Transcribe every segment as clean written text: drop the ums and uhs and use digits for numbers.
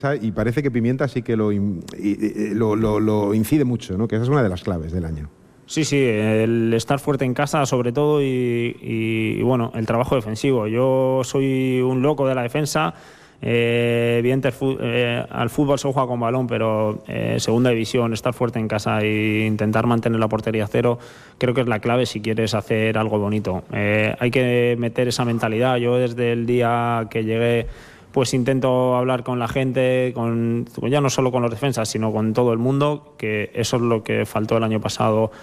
Y parece que Pimienta sí que lo incide mucho, ¿no? Que esa es una de las claves del año. Sí, el estar fuerte en casa sobre todo y bueno, el trabajo defensivo. Yo soy un loco de la defensa. Al fútbol se juega con balón, pero segunda división, estar fuerte en casa e intentar mantener la portería a cero, creo que es la clave si quieres hacer algo bonito. Hay que meter esa mentalidad. Yo desde el día que llegué pues intento hablar con la gente, ya no solo con los defensas, sino con todo el mundo, que eso es lo que faltó el año pasado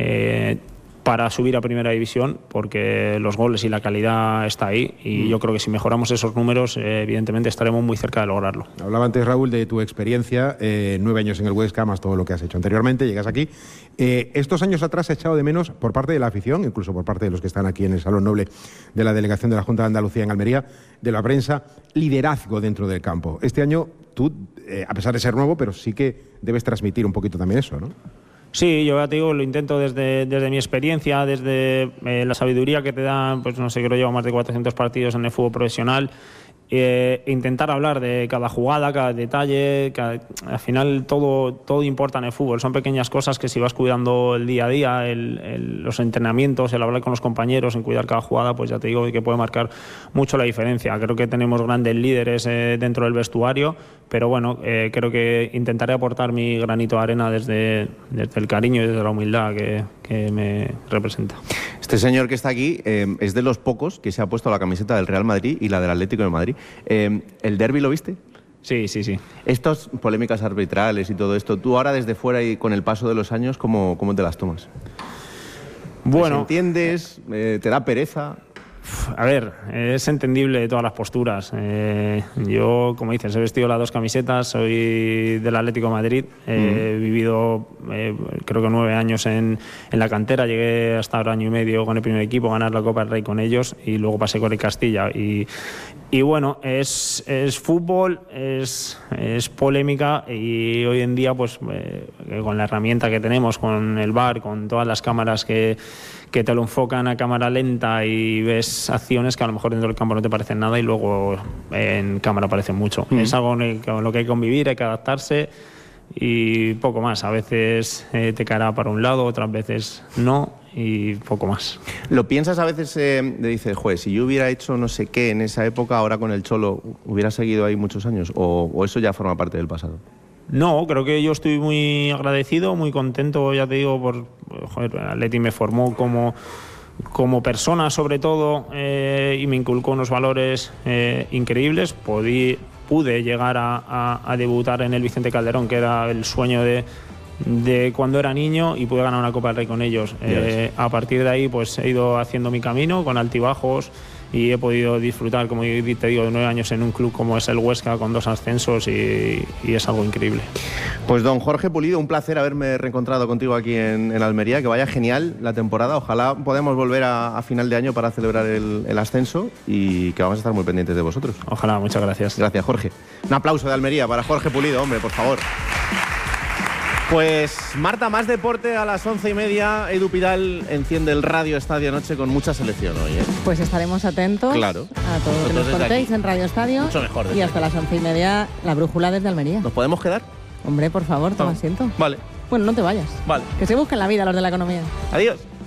para subir a Primera División, porque los goles y la calidad está ahí, y yo creo que si mejoramos esos números, evidentemente estaremos muy cerca de lograrlo. Hablaba antes, Raúl, de tu experiencia, 9 años en el Huesca, más todo lo que has hecho anteriormente, llegas aquí. Estos años atrás has echado de menos, por parte de la afición, incluso por parte de los que están aquí en el Salón Noble de la Delegación de la Junta de Andalucía en Almería, de la prensa, liderazgo dentro del campo. Este año tú, a pesar de ser nuevo, pero sí que debes transmitir un poquito también eso, ¿no? Sí, yo ya te digo, lo intento desde mi experiencia, desde la sabiduría que te dan, pues no sé, creo que llevo más de 400 partidos en el fútbol profesional. Intentar hablar de cada jugada, cada detalle, al final todo importa en el fútbol. Son pequeñas cosas que si vas cuidando el día a día, los entrenamientos, el hablar con los compañeros, en cuidar cada jugada, pues ya te digo que puede marcar mucho la diferencia. Creo que tenemos grandes líderes dentro del vestuario, pero bueno, creo que intentaré aportar mi granito de arena desde el cariño y desde la humildad que me representa. Este señor que está aquí es de los pocos que se ha puesto la camiseta del Real Madrid y la del Atlético de Madrid. ¿El derbi lo viste? Sí. Estas polémicas arbitrales y todo esto, tú ahora desde fuera y con el paso de los años, ¿cómo te las tomas? Bueno, ¿entiendes? ¿Te da pereza? A ver, es entendible todas las posturas. Yo, como dices, he vestido las dos camisetas, soy del Atlético de Madrid, he vivido creo que 9 años en la cantera, llegué hasta ahora año y medio con el primer equipo, ganar la Copa del Rey con ellos y luego pasé con el Castilla. Y bueno, es fútbol, es polémica y hoy en día pues con la herramienta que tenemos, con el VAR, con todas las cámaras que te lo enfocan a cámara lenta y ves acciones que a lo mejor dentro del campo no te parecen nada y luego en cámara parecen mucho. Es algo con lo que hay que convivir, hay que adaptarse y poco más. A veces te caerá para un lado, otras veces no y poco más. ¿Lo piensas a veces, dices, joder, si yo hubiera hecho no sé qué en esa época, ahora con el Cholo, hubiera seguido ahí muchos años? ¿O eso ya forma parte del pasado? No, creo que yo estoy muy agradecido, muy contento, ya te digo, Atleti me formó como persona sobre todo y me inculcó unos valores increíbles. Pude llegar a debutar en el Vicente Calderón, que era el sueño de cuando era niño, y pude ganar una Copa del Rey con ellos. A partir de ahí pues he ido haciendo mi camino con altibajos y he podido disfrutar, como te digo, de 9 años en un club como es el Huesca, con 2 ascensos y es algo increíble. Pues don Jorge Pulido, un placer haberme reencontrado contigo aquí en Almería, que vaya genial la temporada, ojalá podamos volver a final de año para celebrar el ascenso y que vamos a estar muy pendientes de vosotros. Ojalá, muchas gracias. Gracias, Jorge. Un aplauso de Almería para Jorge Pulido, hombre, por favor. Pues Marta, más deporte a las 11:30. Edu Pidal enciende el Radio Estadio Noche con mucha selección hoy, ¿eh? Pues estaremos atentos a todo lo que nos contéis en Radio Estadio. Mucho mejor. Y hasta las 11:30, la brújula desde Almería. ¿Nos podemos quedar? Hombre, por favor, toma asiento. Vale. Bueno, no te vayas. Vale. Que se busquen la vida los de la economía. Adiós.